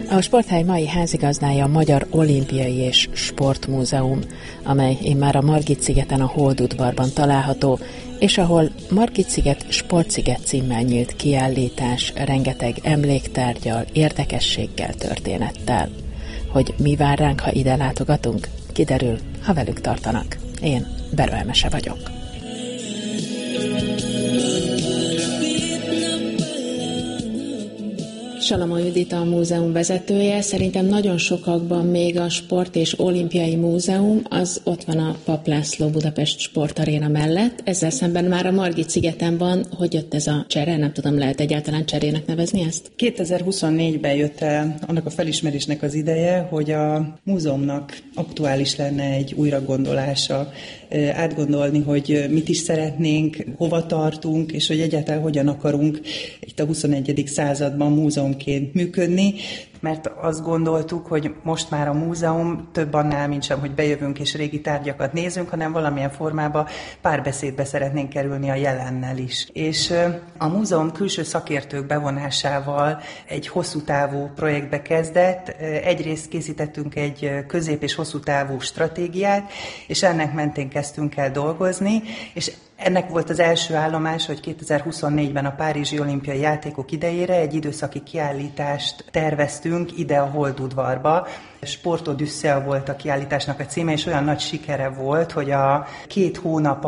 A Sporthely mai házigazdája a Magyar Olimpiai és Sportmúzeum, amely immár a Margit-szigeten a Holdudvarban található, és ahol Margit-sziget Sportsziget címmel nyílt kiállítás rengeteg emléktárggyal, érdekességgel, történettel. Hogy mi vár ránk, ha ide látogatunk, kiderül, ha velük tartanak. Én Berő Emese vagyok. Salamon Judit a múzeum vezetője. Szerintem nagyon sokakban még a Sport és Olimpiai Múzeum, az ott van a Papp László Budapest Sportaréna mellett. Ezzel szemben már a Margit-szigeten van. Hogy jött ez a csere? Nem tudom, lehet egyáltalán cserének nevezni ezt? 2024-ben jött el annak a felismerésnek az ideje, hogy a múzeumnak aktuális lenne egy újragondolása, átgondolni, hogy mit is szeretnénk, hova tartunk, és hogy egyáltalán hogyan akarunk itt a 21. században múzeumként működni, mert azt gondoltuk, hogy most már a múzeum több annál, mint sem, hogy bejövünk és régi tárgyakat nézünk, hanem valamilyen formában párbeszédbe szeretnénk kerülni a jelennel is. És a múzeum külső szakértők bevonásával egy hosszú távú projektbe kezdett. Egyrészt készítettünk egy közép- és hosszú távú stratégiát, és ennek mentén kezdtünk el dolgozni, és ennek volt az első állomás, hogy 2024-ben a Párizsi Olimpiai Játékok idejére egy időszaki kiállítást terveztünk ide a Holdudvarba. Sport Odyssea volt a kiállításnak a címe, és olyan nagy sikere volt, hogy a 2 hónap